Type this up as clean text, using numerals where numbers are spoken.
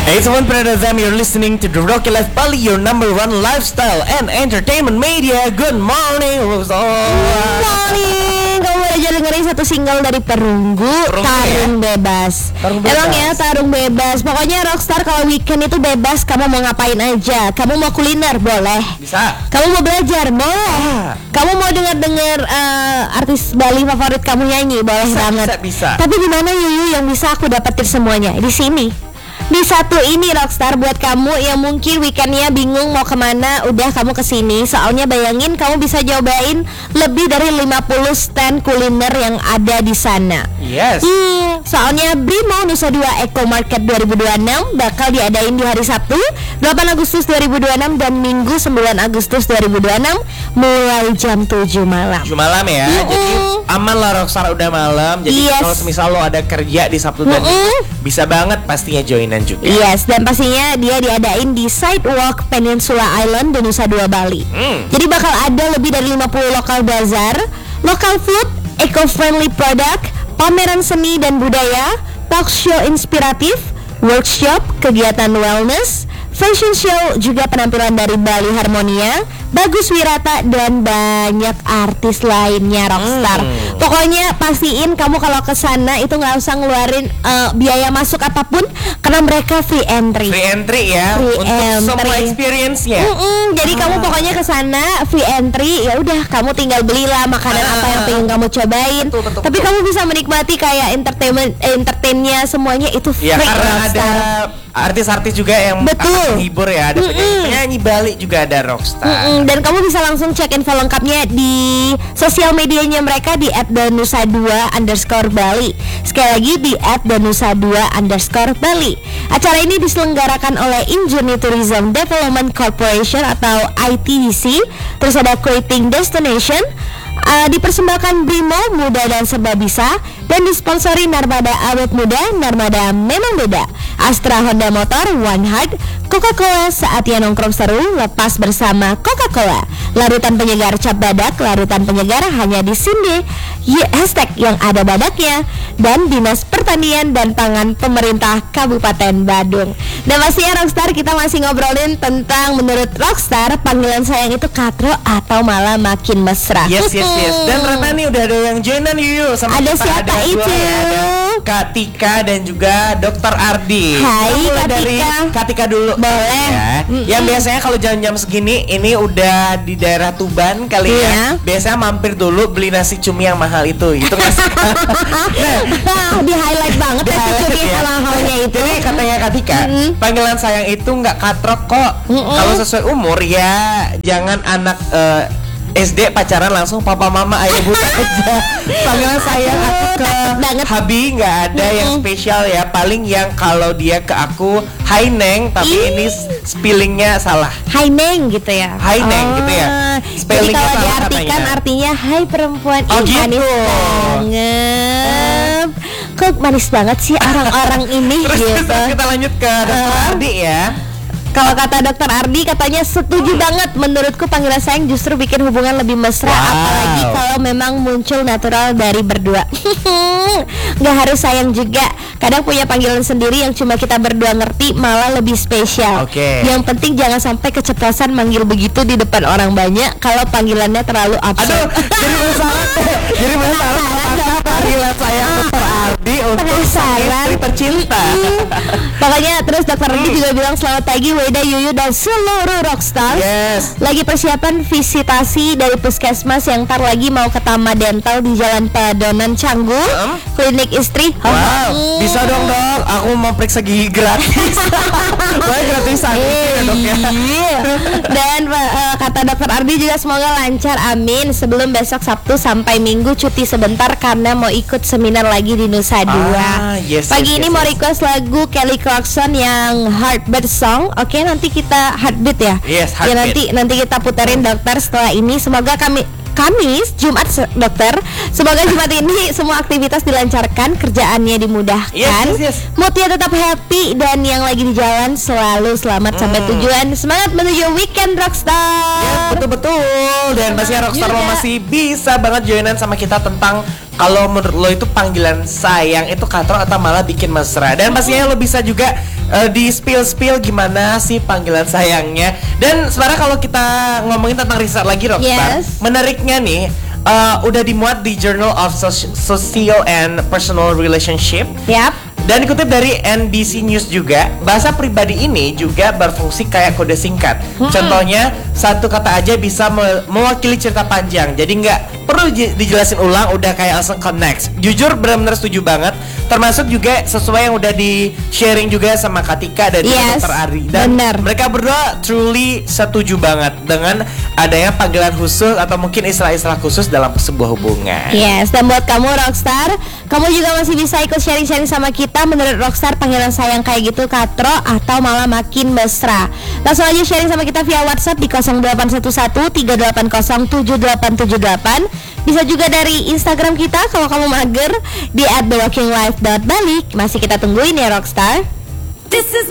Hey everyone, Pradazam, you're listening to the Rocky Life Bali, your number one lifestyle and entertainment media. Good morning, Rosa. Good morning. Kamu aja dengerin satu single dari Perunggu, Tarung Bebas. Emang ya, Tarung Bebas. Pokoknya Rockstar kalau weekend itu bebas. Kamu mau ngapain aja. Kamu mau kuliner, boleh. Bisa. Kamu mau belajar, boleh. Kamu mau dengar artis Bali favorit kamu nyanyi, boleh banget. Bisa. Tapi di mana Yuyu yang bisa aku dapetin semuanya? Di sini. Di satu ini Rockstar, buat kamu yang mungkin weekendnya bingung mau kemana, udah kamu kesini. Soalnya bayangin kamu bisa cobain lebih dari 50 stand kuliner yang ada di sana. Yes. Soalnya Brimo Nusa Dua Eco Market 2026 bakal diadain di hari Sabtu 8 Agustus 2026 dan Minggu 9 Agustus 2026 mulai jam 7 malam. 7 malam ya. Jadi aman lah Rockstar, udah malam. Jadi kalau semisal lo ada kerja di Sabtu dan bisa banget pastinya joinan juga. Yes, dan pastinya dia diadain di Sidewalk Peninsula Island di Nusa Dua Bali. Jadi bakal ada lebih dari 50 lokal bazar, lokal food, eco-friendly product, pameran seni dan budaya, talk show inspiratif, workshop, kegiatan wellness, fashion show, juga penampilan dari Bali Harmonia, Bagus Wirata, dan banyak artis lainnya Rockstar. Pokoknya pastiin kamu kalau kesana itu nggak usah ngeluarin biaya masuk apapun, karena mereka free entry. Free entry ya, untuk semua experience-nya. Jadi kamu pokoknya kesana free entry, ya udah kamu tinggal belilah makanan apa yang pengen kamu cobain. Betul. Tapi kamu bisa menikmati kayak entertainnya semuanya itu free. Ya karena Rockstar. ada artis-artis juga yang akan menghibur ya, ada penyanyi Bali juga ada Rockstar. Dan kamu bisa langsung cek info lengkapnya di sosial medianya mereka di @danusa2_Bali. Sekali lagi di @danusa2_Bali. Acara ini diselenggarakan oleh Injourney Tourism Development Corporation atau ITDC. Terus ada Creating Destination, dipersembahkan Brimo Muda dan Serba Bisa, dan disponsori Narmada Awet Muda, Narmada Memang Beda, Astra Honda Motor, One Heart, Coca-Cola Saatnya Nongkrong Seru, lepas bersama Coca-Cola, larutan penyegar cap badak, larutan penyegar hanya di Sinde, hashtag yang ada badaknya, dan Dinas Pertanian dan Pangan Pemerintah Kabupaten Badung. Dan pastinya Rockstar, kita masih ngobrolin tentang menurut Rockstar panggilan sayang itu katro atau malah makin mesra. Yes. Dan ternyata nih udah ada yang joinan Yuyu sama ada kita. Siapa ada itu? Ada Kak Tika dan juga Dr. Ardi. Hai Kita mulai Kak dari Tika. Kak Tika dulu. Boleh. Ya. Yang biasanya kalau jam-jam segini ini udah di daerah Tuban kali ya. Biasanya mampir dulu beli nasi cumi yang mahal itu. Itu nggak sih? Di highlight banget ya cumi halal-halnya itu. Jadi katanya Kak Tika, panggilan sayang itu nggak katrok kok. Kalau sesuai umur ya jangan anak SD pacaran langsung papa mama ayah bunda aja. Panggilan sayang aku ke Habi nggak ada yang spesial ya. Paling yang kalau dia ke aku Hai Neng, tapi ini spellingnya salah. Hai Neng gitu ya. Hai Neng gitu ya. Spellingnya salah. Jadi kalau diartikan artinya Hai perempuan gitu. manis banget. Kok manis banget sih orang-orang ini. Terus kita lanjut ke Dr. Ardi ya. Kalau kata Dr. Ardi katanya setuju banget. Menurutku panggilan sayang justru bikin hubungan lebih mesra. Apalagi kalau memang muncul natural dari berdua. Gak harus sayang juga. Kadang punya panggilan sendiri yang cuma kita berdua ngerti, malah lebih spesial. Yang penting jangan sampai keceplosan manggil begitu di depan orang banyak. Kalau panggilannya terlalu absurd. Jadi masalah panggilan sayang Dr. Ardi untuk istri tercinta. Makanya terus Dr. Ardi juga bilang selamat pagi Weda, Yuyu, dan seluruh Rockstars. Lagi persiapan visitasi dari puskesmas yang ntar lagi mau ke Tama Dental di Jalan Padonan Canggu, klinik istri. Bisa dong dok, aku mau periksa gigi gratis. Boleh gratisan dok ya. Dan kata Dr. Ardi juga semoga lancar, amin. Sebelum besok Sabtu sampai Minggu cuti sebentar karena mau ikut seminar lagi di Nusa Dua. Pagi ini mau request lagu Kelly Clarkson yang Heartbeat Song. Oke, nanti kita Heartbeat ya. Heartbeat. Nanti kita puterin dokter setelah ini. Semoga Kamis, Jumat dokter. Semoga Jumat ini semua aktivitas dilancarkan, kerjaannya dimudahkan, moodnya tetap happy, dan yang lagi di jalan selalu selamat sampai tujuan. Semangat menuju weekend Rockstar. Betul. Dan pastinya Rockstar lo masih bisa banget joinan sama kita tentang kalau menurut lo itu panggilan sayang itu katro atau malah bikin mesra. Dan pastinya lo bisa juga di spill gimana sih panggilan sayangnya. Dan sebenarnya kalau kita ngomongin tentang riset lagi Rockstar, menariknya nih udah dimuat di Journal of Social and Personal Relationship. Dan dikutip dari NBC News juga, bahasa pribadi ini juga berfungsi kayak kode singkat. Contohnya, satu kata aja bisa mewakili cerita panjang. Jadi nggak perlu dijelasin ulang, udah kayak langsung connect. Jujur benar-benar setuju banget. Termasuk juga sesuai yang udah di sharing juga sama Katika dan Dr. Ari. Dan mereka berdua truly setuju banget dengan adanya panggilan khusus atau mungkin istilah-istilah khusus dalam sebuah hubungan. Dan buat kamu Rockstar, kamu juga masih bisa ikut sharing-sharing sama kita. Menurut Rockstar panggilan sayang kayak gitu katro atau malah makin mesra? Langsung aja sharing sama kita via WhatsApp di 0811-380-7878. Bisa juga dari Instagram kita kalau kamu mager di @thewalkinglife.balik. Masih kita tungguin ya Rockstar.